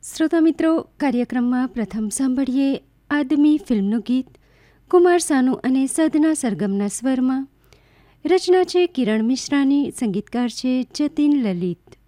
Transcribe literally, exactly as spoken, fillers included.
શ્રોતા મિત્રો, કાર્યક્રમમાં પ્રથમ સાંભળીએ આદમી ફિલ્મનું ગીત કુમાર સાનુ અને સાધના સરગમના સ્વરમાં. રચના છે કિરણ મિશ્રાની, સંગીતકાર છે જતીન લલિત.